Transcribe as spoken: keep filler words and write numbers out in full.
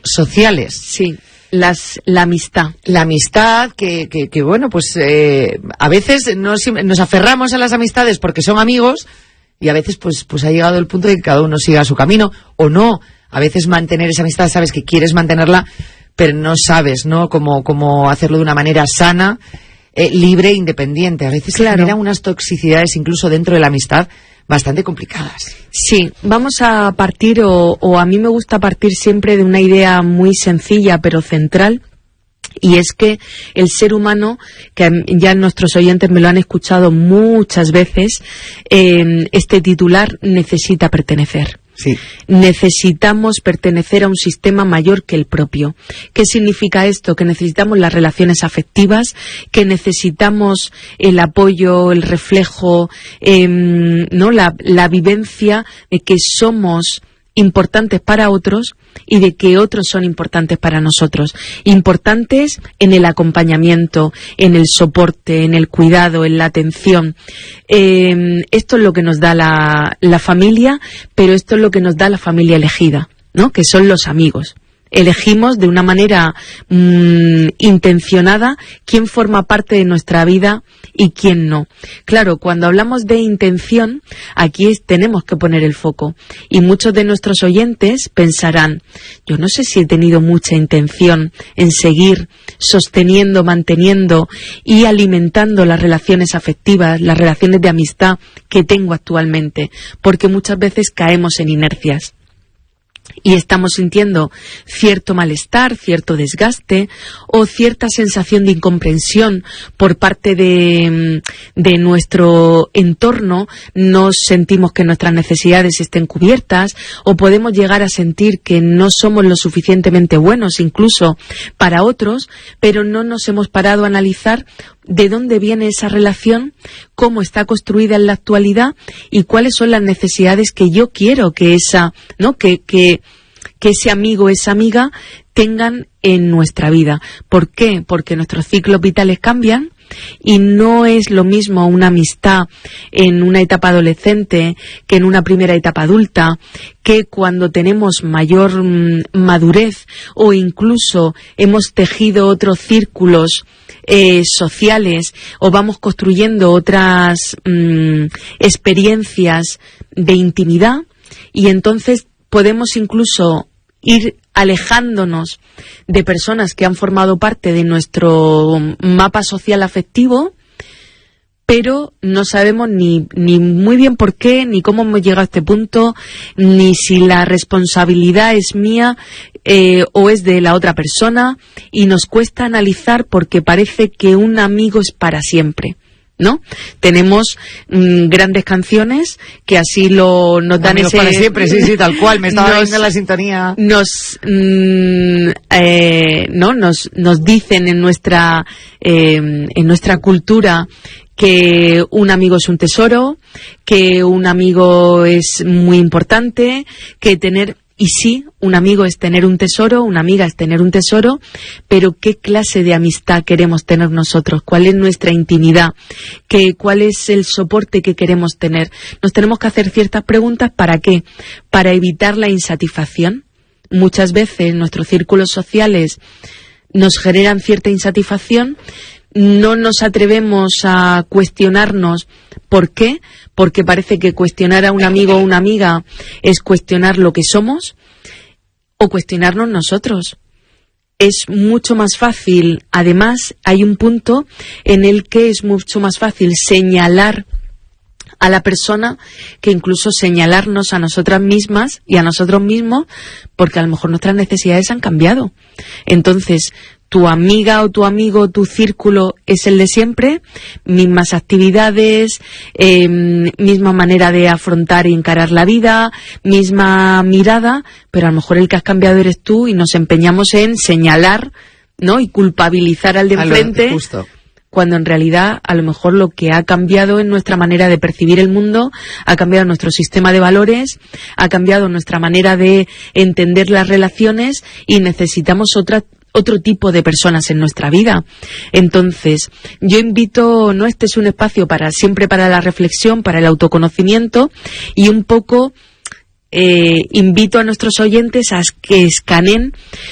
sociales. Sí. Las, la amistad. La amistad, que, que, que bueno, pues eh, a veces nos, nos aferramos a las amistades porque son amigos y a veces pues, pues ha llegado el punto de que cada uno siga su camino o no. A veces mantener esa amistad, sabes que quieres mantenerla, pero no sabes, ¿no? Cómo, cómo hacerlo de una manera sana, eh, libre e independiente. A veces claro. generan unas toxicidades incluso dentro de la amistad bastante complicadas. Sí, vamos a partir, o, o a mí me gusta partir siempre de una idea muy sencilla pero central, y es que el ser humano, que ya nuestros oyentes me lo han escuchado muchas veces, eh, este titular necesita pertenecer. Sí. Necesitamos pertenecer a un sistema mayor que el propio. ¿Qué significa esto? Que necesitamos las relaciones afectivas, que necesitamos el apoyo, el reflejo, eh, ¿no? la, la vivencia de que somos importantes para otros y de que otros son importantes para nosotros. Importantes en el acompañamiento, en el soporte, en el cuidado, en la atención. Eh, esto es lo que nos da la, la familia, pero esto es lo que nos da la familia elegida, ¿no? Que son los amigos. Elegimos de una manera mmm, intencionada quién forma parte de nuestra vida y quién no. Claro, cuando hablamos de intención, aquí es, tenemos que poner el foco. Y muchos de nuestros oyentes pensarán, yo no sé si he tenido mucha intención en seguir sosteniendo, manteniendo y alimentando las relaciones afectivas, las relaciones de amistad que tengo actualmente, porque muchas veces caemos en inercias. Y estamos sintiendo cierto malestar, cierto desgaste o cierta sensación de incomprensión por parte de, de nuestro entorno. Nos sentimos que nuestras necesidades estén cubiertas o podemos llegar a sentir que no somos lo suficientemente buenos incluso para otros, pero no nos hemos parado a analizar de dónde viene esa relación, cómo está construida en la actualidad y cuáles son las necesidades que yo quiero que esa, ¿no? que, que, que ese amigo, esa amiga tengan en nuestra vida. ¿Por qué? Porque nuestros ciclos vitales cambian y no es lo mismo una amistad en una etapa adolescente que en una primera etapa adulta, que cuando tenemos mayor mmm, madurez o incluso hemos tejido otros círculos Eh, sociales o vamos construyendo otras mmm, experiencias de intimidad y entonces podemos incluso ir alejándonos de personas que han formado parte de nuestro mapa social afectivo, pero no sabemos ni, ni muy bien por qué, ni cómo hemos llegado a este punto, ni si la responsabilidad es mía eh, o es de la otra persona, y nos cuesta analizar porque parece que un amigo es para siempre, ¿no? Tenemos mmm, grandes canciones que así lo nos dan amigos ese para siempre, sí, sí, tal cual, me estaba nos, viendo la sintonía. Nos mmm, eh, no nos nos dicen en nuestra eh, en nuestra cultura que un amigo es un tesoro, que un amigo es muy importante, que tener... Y sí, un amigo es tener un tesoro, una amiga es tener un tesoro, pero ¿qué clase de amistad queremos tener nosotros? ¿Cuál es nuestra intimidad? ¿Qué, ¿Cuál es el soporte que queremos tener? Nos tenemos que hacer ciertas preguntas. ¿Para qué? Para evitar la insatisfacción. Muchas veces nuestros círculos sociales nos generan cierta insatisfacción. No nos atrevemos a cuestionarnos por qué, porque parece que cuestionar a un amigo o una amiga es cuestionar lo que somos o cuestionarnos nosotros. Es mucho más fácil, además hay un punto en el que es mucho más fácil señalar a la persona que incluso señalarnos a nosotras mismas y a nosotros mismos, porque a lo mejor nuestras necesidades han cambiado. Entonces, tu amiga o tu amigo, tu círculo es el de siempre, mismas actividades, eh, misma manera de afrontar y encarar la vida, misma mirada, pero a lo mejor el que has cambiado eres tú y nos empeñamos en señalar, ¿no? Y culpabilizar al de enfrente, justo. Cuando en realidad a lo mejor lo que ha cambiado es nuestra manera de percibir el mundo, ha cambiado nuestro sistema de valores, ha cambiado nuestra manera de entender las relaciones y necesitamos otra otro tipo de personas en nuestra vida. Entonces, yo invito, no, este es un espacio para siempre para la reflexión, para el autoconocimiento, y un poco eh, invito a nuestros oyentes a que escaneen